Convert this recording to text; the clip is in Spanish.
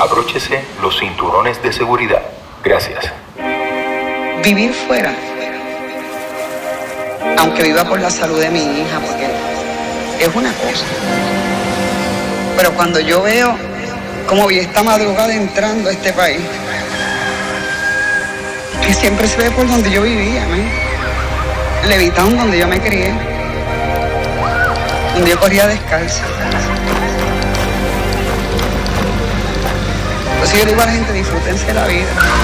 Abróchese los cinturones de seguridad. Gracias. Vivir fuera, aunque viva por la salud de mi hija, porque es una cosa. Pero cuando yo veo cómo vi esta madrugada entrando a este país, que siempre se ve por donde yo vivía, ¿no? Levitown, donde yo me crié, donde yo corría descalza. Entonces yo digo a la gente, disfrútense la vida.